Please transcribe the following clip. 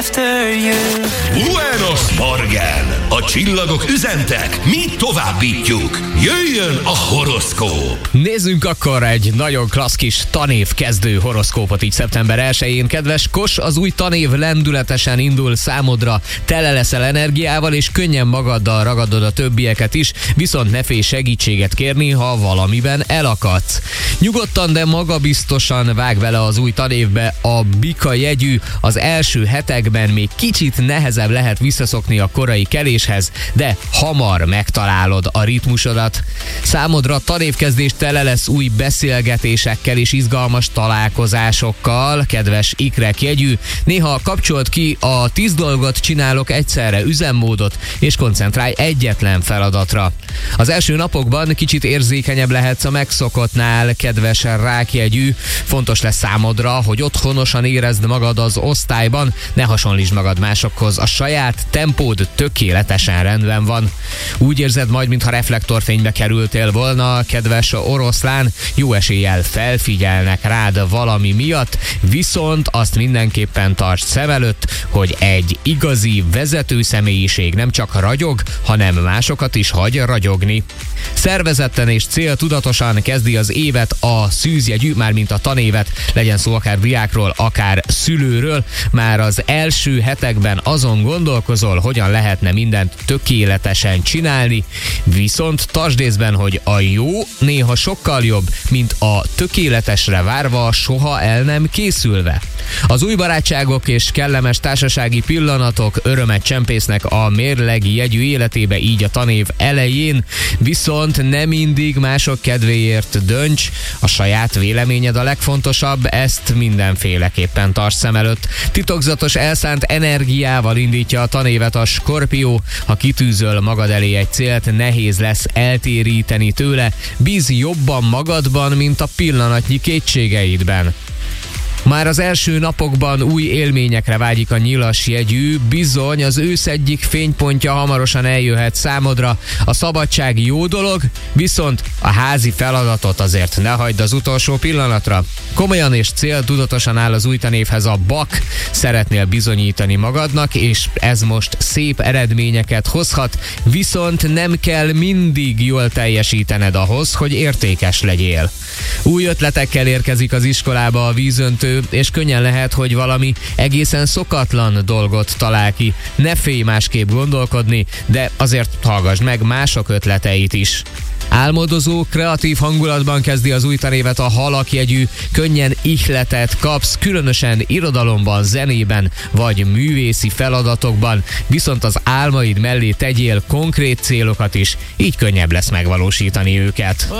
after you. Buenos Morgen! A csillagok üzentek, mi továbbítjuk. Jöjjön a horoszkóp! Nézzünk akkor egy nagyon klassz kis tanév kezdő horoszkópot így szeptember 1-én. Kedves Kos, az új tanév lendületesen indul számodra, tele leszel energiával, és könnyen magaddal ragadod a többieket is, viszont ne félj segítséget kérni, ha valamiben elakadsz. Nyugodtan, de magabiztosan vág vele az új tanévbe. A bika jegyű, az első hetekben még kicsit nehezebb lehet visszaszokni a korai keléshez, de hamar megtalálod a ritmusodat. Számodra tanévkezdés tele lesz új beszélgetésekkel és izgalmas találkozásokkal, kedves ikrek jegyű. Néha kapcsolt ki a 10 dolgot csinálok egyszerre üzemmódot, és koncentrálj egyetlen feladatra. Az első napokban kicsit érzékenyebb lehetsz a megszokottnál, kedves rákjegyű. Fontos lesz számodra, hogy otthonosan érezd magad az osztályban, ne hasonlítsd magad másokhoz, a saját tempód tökéletesen rendben van. Úgy érzed majd, mintha reflektorfénybe kerültél volna, kedves oroszlán, jó eséllyel felfigyelnek rád valami miatt, viszont azt mindenképpen tartsd szem előtt, hogy egy igazi vezető személyiség nem csak ragyog, hanem másokat is hagy ragyogni. Szervezetten és céltudatosan kezdi az évet a szűzjegyű, mármint a tanévet, legyen szó akár diákról, akár szülőről. Már az első hetekben azon gondolkozol, hogyan lehetne mindent tökéletesen csinálni, viszont tartsd észben, hogy a jó néha sokkal jobb, mint a tökéletesre várva, soha el nem készülve. Az új barátságok és kellemes társasági pillanatok örömet csempésznek a mérlegi jegyű életébe így a tanév elején, viszont nem mindig mások kedvéért dönts, a saját véleményed a legfontosabb, ezt mindenféleképpen tarts szem előtt. Titokzatos elszánt energiával indítja a tanévet a Skorpió, ha kitűzöl magad elé egy célt, nehéz lesz eltéríteni tőle, bízz jobban magadban, mint a pillanatnyi kétségeidben. Már az első napokban új élményekre vágyik a nyilas jegyű, bizony az ősz egyik fénypontja hamarosan eljöhet számodra. A szabadság jó dolog, viszont a házi feladatot azért ne hagyd az utolsó pillanatra. Komolyan és céltudatosan áll az új tanévhez a Bak, szeretnél bizonyítani magadnak, és ez most szép eredményeket hozhat, viszont nem kell mindig jól teljesítened ahhoz, hogy értékes legyél. Új ötletekkel érkezik az iskolába a vízöntő, és könnyen lehet, hogy valami egészen szokatlan dolgot talál ki. Ne félj másképp gondolkodni, de azért hallgass meg mások ötleteit is. Álmodozó, kreatív hangulatban kezdi az új tanévet a Halak jegyű, könnyen ihletet kapsz, különösen irodalomban, zenében vagy művészi feladatokban, viszont az álmaid mellé tegyél konkrét célokat is, így könnyebb lesz megvalósítani őket.